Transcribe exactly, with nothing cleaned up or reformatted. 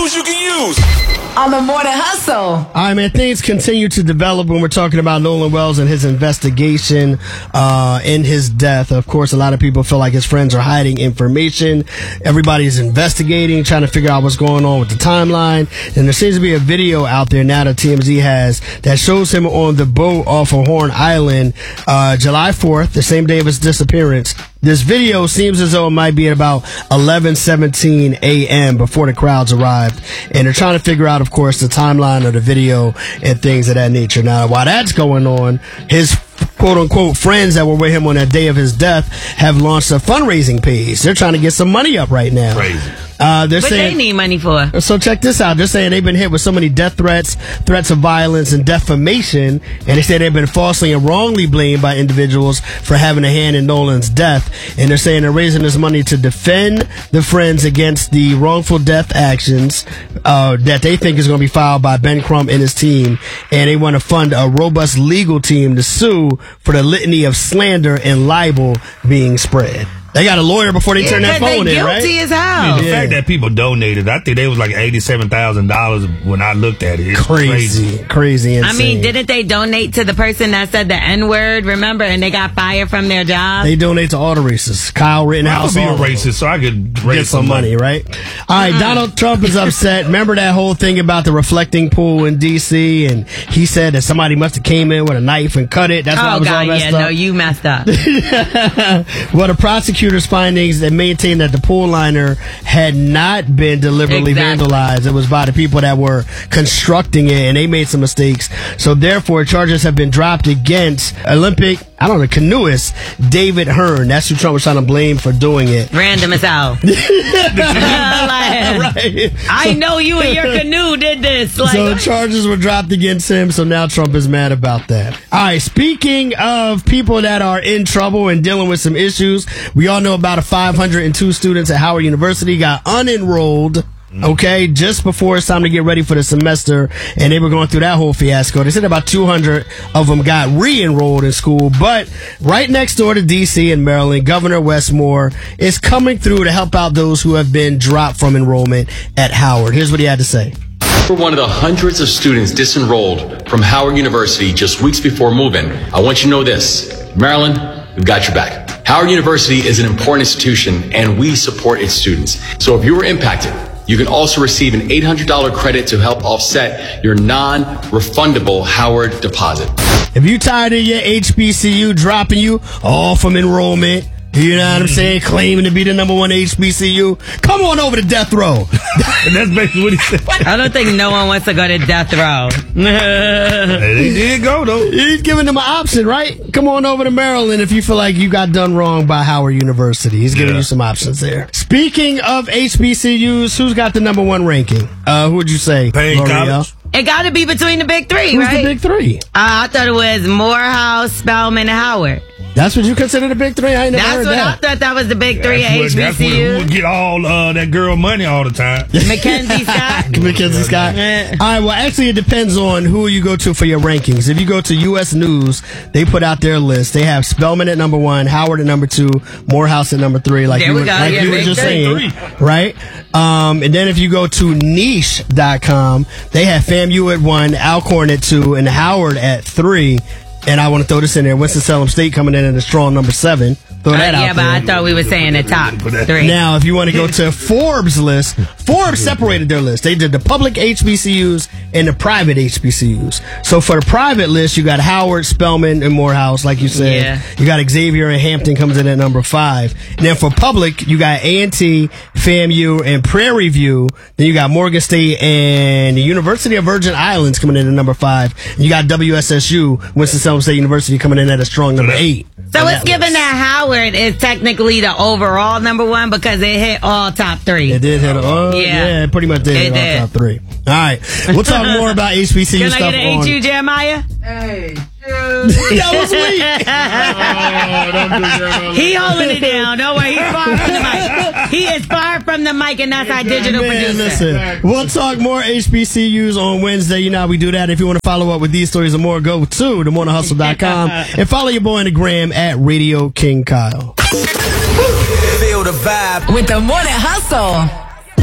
numbers you can use. On the Morning Hustle. All right, man, things continue to develop when we're talking about Nolan Wells and his investigation uh, in his death. Of course, a lot of people feel like his friends are hiding information. Everybody's investigating, trying to figure out what's going on with the timeline. And there seems to be a video out there now that T M Z has that shows him on the boat off of Horn Island, uh, July fourth, the same day of his disappearance. This video seems as though it might be at about eleven seventeen a.m. before the crowds arrived. And they're trying to figure out, of course, the timeline of the video and things of that nature. Now, while that's going on, his quote-unquote friends that were with him on that day of his death have launched a fundraising page. They're trying to get some money up right now. Crazy. Uh, they're what saying, they need money for? So check this out. They're saying they've been hit with so many death threats, threats of violence, and defamation, and they say they've been falsely and wrongly blamed by individuals for having a hand in Nolan's death. And they're saying they're raising this money to defend the friends against the wrongful death actions uh, that they think is going to be filed by Ben Crump and his team. And they want to fund a robust legal team to sue for the litany of slander and libel being spread. They got a lawyer before they yeah, turn that phone they in, right? guilty as hell. I mean, the Yeah. fact that people donated, I think they was like eighty-seven thousand dollars when I looked at it. It's Crazy, crazy. crazy, insane. I mean, didn't they donate to the person that said the N-word, remember, and they got fired from their job? They donate to all the racists. Kyle Rittenhouse. I would be a all of them. racist so I could raise Get some money, right? All right, Uh-uh. Donald Trump is upset. Remember that whole thing about the reflecting pool in D C? And he said that somebody must have came in with a knife and cut it. That's why it Oh, was all God, messed yeah, up. no, you messed up. Well, the prosecutor's findings that maintain that the pool liner had not been deliberately Exactly. vandalized. It was by the people that were constructing it, and they made some mistakes. So therefore, charges have been dropped against Olympic, I don't know, canoeist David Hearn. That's who Trump was trying to blame for doing it. Random as hell. Like, Right. I know you and your canoe did this. Like, So charges were dropped against him, so now Trump is mad about that. All right, speaking of people that are in trouble and dealing with some issues, we all know about a five hundred two students at Howard University got unenrolled. Okay, just before it's time to get ready for the semester, and they were going through that whole fiasco. They said about two hundred of them got re-enrolled in school, but right next door to D C and Maryland, Governor Wes Moore is coming through to help out those who have been dropped from enrollment at Howard. Here's what he had to say. For one of the hundreds of students disenrolled from Howard University just weeks before move-in, I want you to know this. Maryland, we've got your back. Howard University is an important institution, and we support its students. So if you were impacted, you can also receive an eight hundred dollars credit to help offset your non-refundable Howard deposit. If you tired of your H B C U dropping you all from enrollment, you know what I'm saying, claiming to be the number one H B C U, come on over to death row. And that's basically what he said. I don't think no one wants to go to death row. They did go, though. He's giving them an option, right? Come on over to Maryland if you feel like you got done wrong by Howard University. He's giving Yeah. you some options there. Speaking of H B C Us, who's got the number one ranking? Uh, who would you say? Payne L'Oreal? College. It got to be between the big three, Who's right? the big three? Uh, I thought it was Morehouse, Spelman, and Howard. That's what you consider the big three? I ain't never That's heard what I that. thought that was the big three at That's what, that's what, who H B C U. would get all uh, that girl money all the time. Mackenzie Scott. Mackenzie Scott. Yeah. All right, well, actually, it depends on who you go to for your rankings. If you go to U S News, they put out their list. They have Spelman at number one, Howard at number two, Morehouse at number three, like There you we were, go. like Yeah, you were big just three. saying, right? Um, and then if you go to niche dot com, they have FAMU at one, Alcorn at two, and Howard at three. And I want to throw this in there. Winston-Salem State coming in at a strong number seven. Throw Uh, that out yeah, but there. I thought we were saying the top three. Now, if you want to go to Forbes' list, Forbes separated their list. They did the public H B C Us and the private H B C Us. So for the private list, you got Howard, Spelman, and Morehouse, like you said. Yeah. You got Xavier and Hampton comes in at number five. And then for public, you got A and T, FAMU, and Prairie View. Then you got Morgan State and the University of Virgin Islands coming in at number five. And you got W S S U, Winston-Salem State University, coming in at a strong number eight. So on it's that given list. that Howard is technically the overall number one because it hit all top three. It did hit. Oh, yeah. Yeah. it pretty much did It hit did. all top three. All right, we'll talk more about H B C U Can I stuff get an on. H U, Jeremiah? Hey, That was weak. He holding it down. Don't worry, he's far from the mic. He is far from the mic, and that's our digital Man, producer. listen, we'll talk more H B C Us on Wednesday. You know how we do that. If you want to follow up with these stories and more, go to the morning hustle dot com and follow your boy on the gram at Radio King Kyle. Feel the vibe. with the Morning Hustle.